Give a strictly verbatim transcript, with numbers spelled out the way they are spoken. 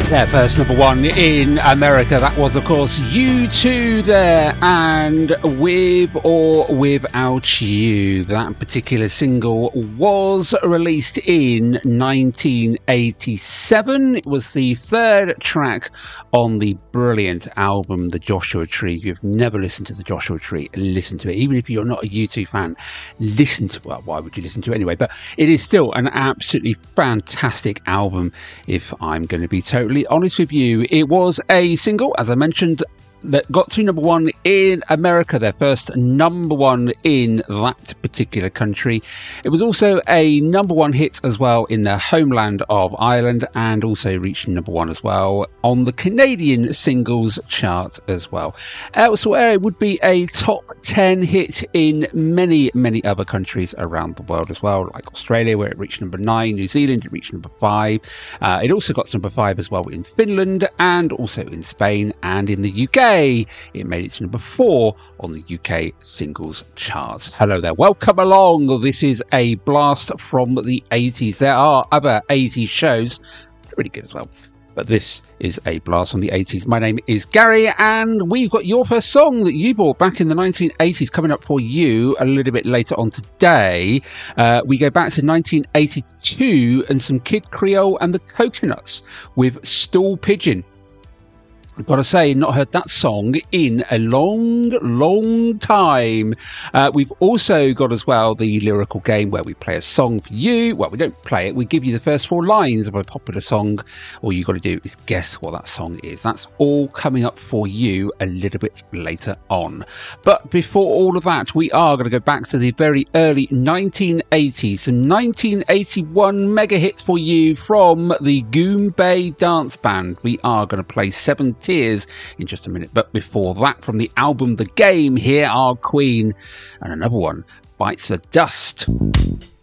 Their first number one in America, that was of course U two there, and With or Without You. That particular single was released in nineteen eighty-seven. It was the third track on the brilliant album The Joshua Tree. If you've never listened to The Joshua Tree, listen to it. Even if you're not a U two fan, listen to it. Well, why would you listen to it anyway? But it is still an absolutely fantastic album, if I'm going to be totally honest with you. It was a single, as I mentioned, that got to number one in America, their first number one in that particular country. It was also a number one hit as well in their homeland of Ireland, and also reached number one as well on the Canadian singles chart as well. Elsewhere, it would be a top ten hit in many, many other countries around the world as well, like Australia, where it reached number nine, New Zealand, it reached number five. Uh, it also got to number five as well in Finland, and also in Spain, and in the U K. It made it to number four on the U K singles charts. Hello there, welcome along. This is a blast from the eighties. There are other eighties shows, really good as well, but this is a blast from the eighties. My name is Gary, and we've got your first song that you bought back in the nineteen eighties coming up for you a little bit later on today. Uh, we go back to nineteen eighty-two and some Kid Creole and the Coconuts with Stool Pigeon. I've got to say, not heard that song in a long, long time. Uh, we've also got as well the lyrical game where we play a song for you. Well, we don't play it. We give you the first four lines of a popular song. All you got to do is guess what that song is. That's all coming up for you a little bit later on. But before all of that, we are going to go back to the very early nineteen eighties. Some nineteen eighty-one mega hits for you from the Goombay Dance Band. We are going to play seven Tears in just a minute, but before that, from the album The Game, here are Queen and another one, Bites the Dust.